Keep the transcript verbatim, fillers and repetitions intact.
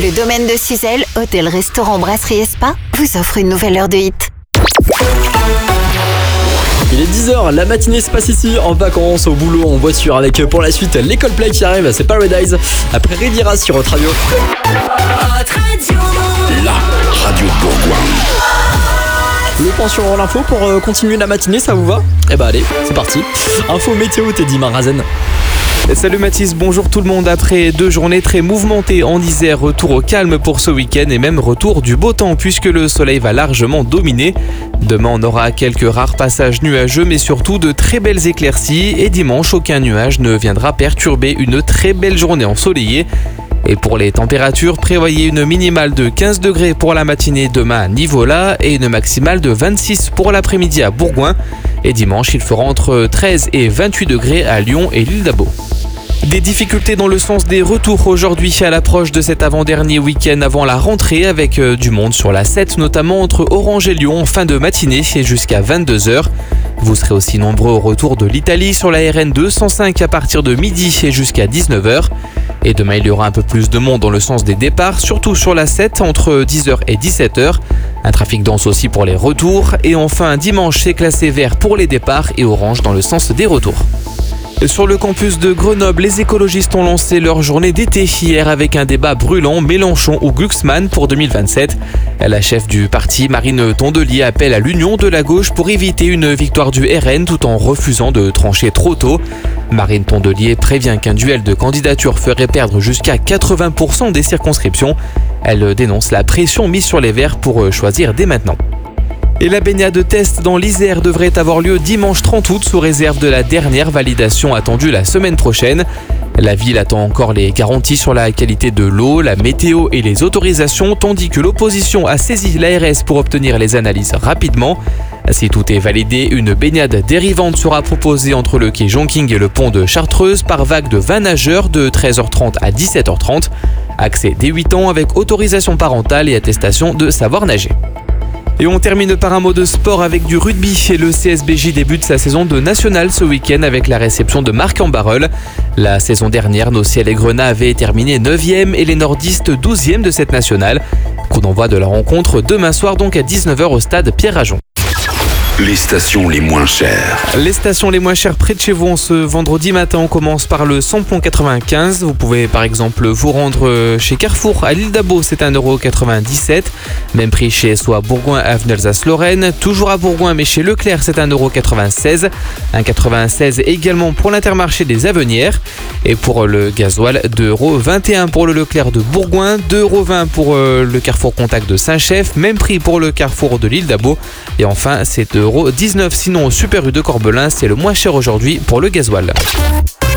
Le domaine de Suzelle, hôtel, restaurant, brasserie et spa, vous offre une nouvelle heure de hit. Il est dix heures, la matinée se passe ici, en vacances, au boulot, en voiture, avec pour la suite les Coldplay qui arrivent, c'est Paradise, après Riviera sur Hot Radio. La radio de Bourgoin. Le point sur l'info pour euh, continuer la matinée, ça vous va? Eh bah allez, c'est parti. Info météo, Teddy Marazen. Salut Mathis, bonjour tout le monde. Après deux journées très mouvementées en Isère, retour au calme pour ce week-end et même retour du beau temps puisque le soleil va largement dominer. Demain on aura quelques rares passages nuageux mais surtout de très belles éclaircies et dimanche aucun nuage ne viendra perturber une très belle journée ensoleillée. Et pour les températures, prévoyez une minimale de quinze degrés pour la matinée demain à Nivola et une maximale de vingt-six pour l'après-midi à Bourgoin. Et dimanche, il fera entre treize et vingt-huit degrés à Lyon et l'île d'Abo. Des difficultés dans le sens des retours aujourd'hui à l'approche de cet avant-dernier week-end avant la rentrée avec euh, du monde sur la sept, notamment entre Orange et Lyon en fin de matinée et jusqu'à vingt-deux heures. Vous serez aussi nombreux au retour de l'Italie sur la R N deux cent cinq à partir de midi et jusqu'à dix-neuf heures. Et demain, il y aura un peu plus de monde dans le sens des départs, surtout sur la sept entre dix heures et dix-sept heures. Un trafic dense aussi pour les retours. Et enfin, dimanche, c'est classé vert pour les départs et orange dans le sens des retours. Sur le campus de Grenoble, les écologistes ont lancé leur journée d'été hier avec un débat brûlant Mélenchon ou Glucksmann pour deux mille vingt-sept. La chef du parti, Marine Tondelier, appelle à l'union de la gauche pour éviter une victoire du R N tout en refusant de trancher trop tôt. Marine Tondelier prévient qu'un duel de candidatures ferait perdre jusqu'à quatre-vingts pour cent des circonscriptions. Elle dénonce la pression mise sur les Verts pour choisir dès maintenant. Et la baignade test dans l'Isère devrait avoir lieu dimanche trente août sous réserve de la dernière validation attendue la semaine prochaine. La ville attend encore les garanties sur la qualité de l'eau, la météo et les autorisations, tandis que l'opposition a saisi l'A R S pour obtenir les analyses rapidement. Si tout est validé, une baignade dérivante sera proposée entre le quai Jonking et le pont de Chartreuse par vague de vingt nageurs de treize heures trente à dix-sept heures trente. Accès dès huit ans avec autorisation parentale et attestation de savoir nager. Et on termine par un mot de sport avec du rugby. Et le C S B J débute sa saison de nationale ce week-end avec la réception de Marc en Barœul. La saison dernière, nos Ciel et Grenat avaient terminé neuvième et les nordistes douzième de cette nationale. Coup d'envoi de la rencontre demain soir donc à dix-neuf heures au stade Pierre-Rajon. Les stations les moins chères. Les stations les moins chères près de chez vous en ce vendredi matin, on commence par le samplon quatre-vingt-quinze. Vous pouvez par exemple vous rendre chez Carrefour à l'île d'Abo, c'est un euro quatre-vingt-dix-sept. Même prix chez soit Bourgoin avenue Alsace-Lorraine. Toujours à Bourgoin mais chez Leclerc c'est un euro quatre-vingt-seize. un euro quatre-vingt-seize également pour l'Intermarché des Avenières. Et pour le gasoil, deux euros vingt et un pour le Leclerc de Bourgoin, deux euros vingt pour le Carrefour Contact de Saint-Chef. Même prix pour le Carrefour de l'île d'Abo. Et enfin c'est deux euros dix-neuf sinon au Super U de Corbelin, c'est le moins cher aujourd'hui pour le gasoil.